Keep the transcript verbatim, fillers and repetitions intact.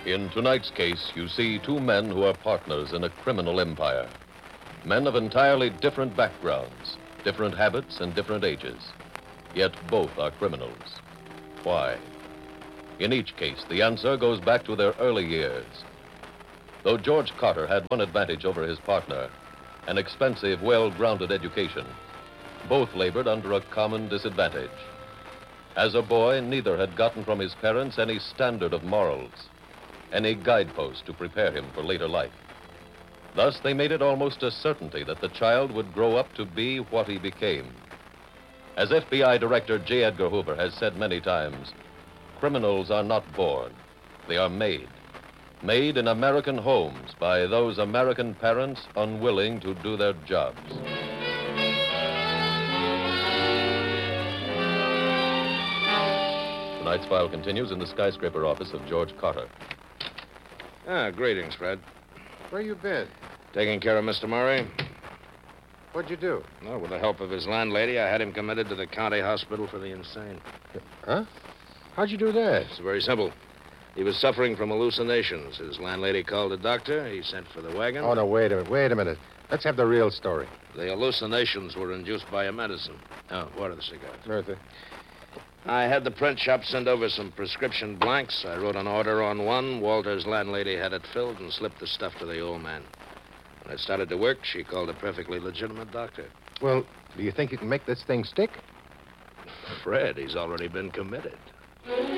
In tonight's case, you see two men who are partners in a criminal empire. Men of entirely different backgrounds, different habits, and different ages. Yet both are criminals. Why? In each case, the answer goes back to their early years. Though George Carter had one advantage over his partner, an expensive, well-grounded education, both labored under a common disadvantage. As a boy, neither had gotten from his parents any standard of morals, any guidepost to prepare him for later life. Thus, they made it almost a certainty that the child would grow up to be what he became. As F B I Director J. Edgar Hoover has said many times, criminals are not born, they are made. Made in American homes by those American parents unwilling to do their jobs. Tonight's file continues in the skyscraper office of George Carter. Ah, greetings, Fred. Where you been? Taking care of Mister Murray. What'd you do? Well, with the help of his landlady, I had him committed to the county hospital for the insane. Huh? How'd you do that? It's very simple. He was suffering from hallucinations. His landlady called a doctor. He sent for the wagon. Oh, no, wait a minute. Wait a minute. Let's have the real story. The hallucinations were induced by a medicine. Oh, what are the cigars? Bertha. I had the print shop send over some prescription blanks. I wrote an order on one. Walter's landlady had it filled and slipped the stuff to the old man. When it started to work, she called a perfectly legitimate doctor. Well, do you think you can make this thing stick? Fred, he's already been committed.